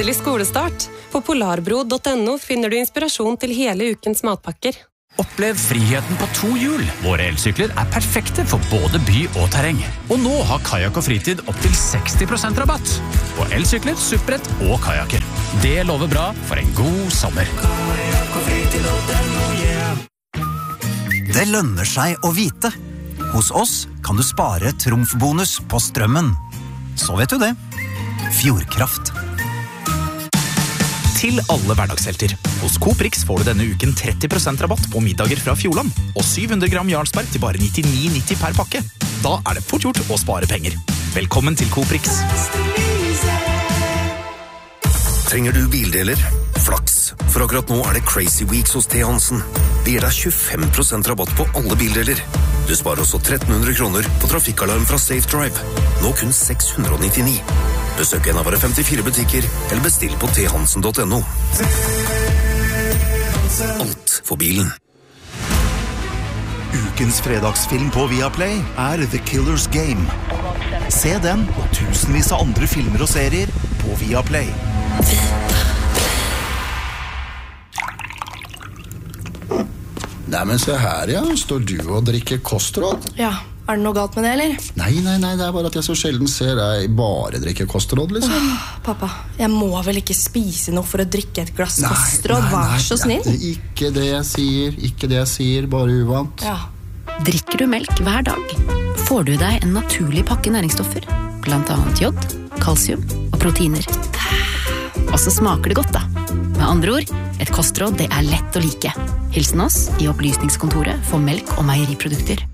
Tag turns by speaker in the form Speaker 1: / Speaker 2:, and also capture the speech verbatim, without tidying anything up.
Speaker 1: Endelig skolestart. På polarbro punktum no finner du inspirasjon til hele ukens matpakker.
Speaker 2: Opplev friheten på to hjul. Våre elsykler er perfekte for både by og terreng. Og nå har Kajak og Fritid opp til seksti prosent rabatt på elsykler, supprett og kajaker. Det lover bra for en god sommer.
Speaker 3: Det lønner seg å vite. Hos oss kan du spare trumfbonus på strømmen. Så vet du det. Fjordkraft.
Speaker 4: Til alle hverdagshelter. Hos Coop Rix får du denne uken tretti prosent rabatt på middager fra Fjordland, og syv hundre gram Jarlsberg til bare nittini nitti per pakke. Da er det fort gjort å spare penger. Velkommen til Coop Rix.
Speaker 5: Trenger du bildeler? Flaks, for akkurat nå er det Crazy Weeks hos T. Hansen. Det gir deg tjuefem prosent rabatt på alle bildeler. Du sparer også tretten hundre kroner på trafikkalarm fra Safe Drive. Nå kun seks hundre nittini. Besøk en av våre femtifire butikker, eller bestill på t hansen punktum no. Alt for bilen.
Speaker 6: Ukens fredagsfilm på Viaplay er The Killer's Game. Se den og tusenvis av andre filmer og serier på Viaplay.
Speaker 7: Nei, men se her, ja. Står du og drikker kostråd?
Speaker 8: Ja, er det noe galt med det, eller?
Speaker 7: Nei, nei, nei, det er bare at jeg så sjelden ser deg bare drikke kostråd, liksom.
Speaker 8: Åh, pappa, jeg må vel ikke spise noe for å drikke et glass nei, kostråd, nei, vær så snill.
Speaker 7: Nei, ikke det jeg sier, ikke det jeg sier, bare uvant.
Speaker 8: Ja.
Speaker 9: Drikker du melk hver dag, får du deg en naturlig pakke næringsstoffer, blant annet jod, kalsium og proteiner. Og så smaker det godt da. Med andre ord, et kostråd det er lett å like. Hilsen oss i opplysningskontoret for melk og meieriprodukter.